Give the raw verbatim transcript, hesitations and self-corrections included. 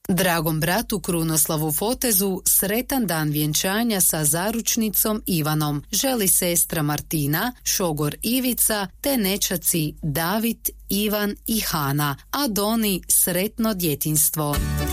Dragom bratu Krunoslavu Fotezu sretan dan vjenčanja sa zaručnicom Ivanom želi sestra Martina, šogor Ivica te nećaci David, Ivan i Hana, a Doni sretno djetinjstvo.